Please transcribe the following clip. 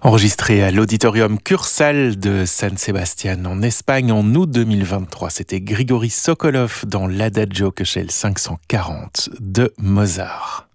Enregistré à l'Auditorium Cursal de San Sebastián en Espagne en août 2023, c'était Grigory Sokolov dans l'Adagio Köchel 540 de Mozart.